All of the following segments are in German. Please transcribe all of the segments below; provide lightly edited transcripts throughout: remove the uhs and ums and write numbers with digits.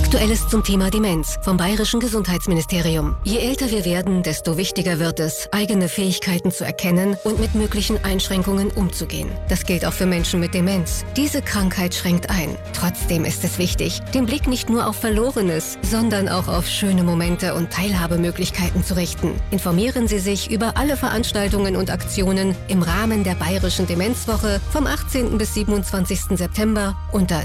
Aktuelles zum Thema Demenz vom Bayerischen Gesundheitsministerium. Je älter wir werden, desto wichtiger wird es, eigene Fähigkeiten zu erkennen und mit möglichen Einschränkungen umzugehen. Das gilt auch für Menschen mit Demenz. Diese Krankheit schränkt ein. Trotzdem ist es wichtig, den Blick nicht nur auf Verlorenes, sondern auch auf schöne Momente und Teilhabemöglichkeiten zu richten. Informieren Sie sich über alle Veranstaltungen und Aktionen im Rahmen der Bayerischen Demenzwoche vom 18. bis 27. September unter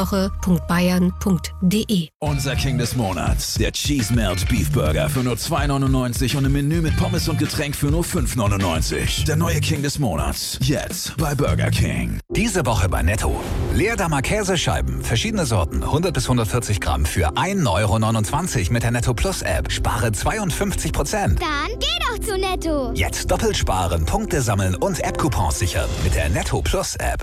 demenzwoche.bayern.de. Unser King des Monats, der Cheese Melt Beef Burger für nur 2,99 und im Menü mit Pommes und Getränk für nur 5,99. Der neue King des Monats, jetzt bei Burger King. Diese Woche bei Netto. Leerdammer Käsescheiben, verschiedene Sorten, 100 bis 140 Gramm für 1,29 € mit der Netto Plus App. Spare 52%. Dann geh doch zu Netto. Jetzt doppelt sparen, Punkte sammeln und App-Coupons sichern mit der Netto Plus App.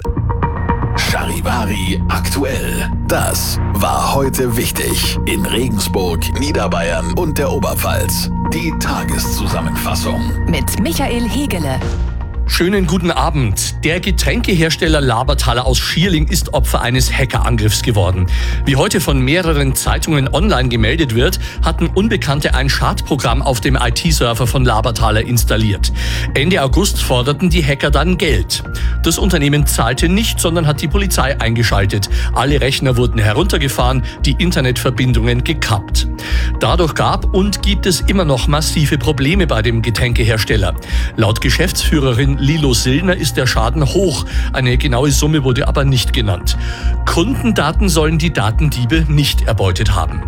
Charivari aktuell. Das war heute wichtig in Regensburg, Niederbayern und der Oberpfalz. Die Tageszusammenfassung mit Michael Hegele. Schönen guten Abend. Der Getränkehersteller Labertaler aus Schierling ist Opfer eines Hackerangriffs geworden. Wie heute von mehreren Zeitungen online gemeldet wird, hatten Unbekannte ein Schadprogramm auf dem IT-Server von Labertaler installiert. Ende August forderten die Hacker dann Geld. Das Unternehmen zahlte nicht, sondern hat die Polizei eingeschaltet. Alle Rechner wurden heruntergefahren, die Internetverbindungen gekappt. Dadurch gab und gibt es immer noch massive Probleme bei dem Getränkehersteller. Laut Geschäftsführerin Lilo Sillner ist der Schaden hoch. Eine genaue Summe wurde aber nicht genannt. Kundendaten sollen die Datendiebe nicht erbeutet haben.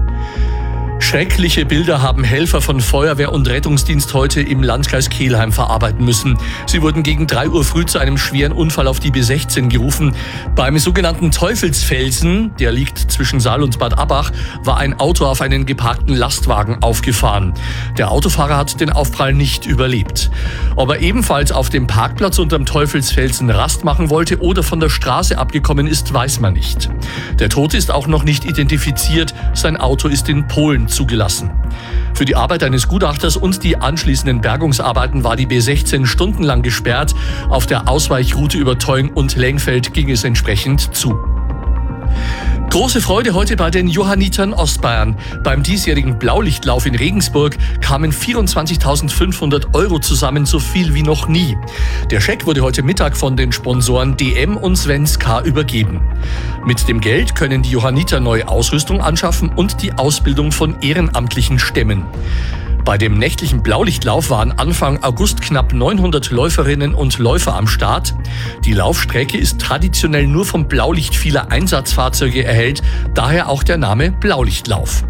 Schreckliche Bilder haben Helfer von Feuerwehr und Rettungsdienst heute im Landkreis Kelheim verarbeiten müssen. Sie wurden gegen 3 Uhr früh zu einem schweren Unfall auf die B16 gerufen. Beim sogenannten Teufelsfelsen, der liegt zwischen Saal und Bad Abbach, war ein Auto auf einen geparkten Lastwagen aufgefahren. Der Autofahrer hat den Aufprall nicht überlebt. Ob er ebenfalls auf dem Parkplatz unterm Teufelsfelsen Rast machen wollte oder von der Straße abgekommen ist, weiß man nicht. Der Tote ist auch noch nicht identifiziert. Sein Auto ist in Polen zugelassen. Für die Arbeit eines Gutachters und die anschließenden Bergungsarbeiten war die B16 stundenlang gesperrt. Auf der Ausweichroute über Teung und Lengfeld ging es entsprechend zu. Große Freude heute bei den Johannitern Ostbayern. Beim diesjährigen Blaulichtlauf in Regensburg kamen 24.500 € zusammen, so viel wie noch nie. Der Scheck wurde heute Mittag von den Sponsoren DM und Svenska übergeben. Mit dem Geld können die Johanniter neue Ausrüstung anschaffen und die Ausbildung von Ehrenamtlichen stemmen. Bei dem nächtlichen Blaulichtlauf waren Anfang August knapp 900 Läuferinnen und Läufer am Start. Die Laufstrecke ist traditionell nur vom Blaulicht vieler Einsatzfahrzeuge erhellt, daher auch der Name Blaulichtlauf.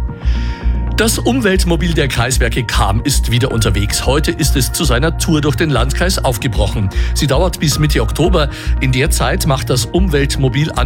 Das Umweltmobil der Kreiswerke Cham ist wieder unterwegs. Heute ist es zu seiner Tour durch den Landkreis aufgebrochen. Sie dauert bis Mitte Oktober. In der Zeit macht das Umweltmobil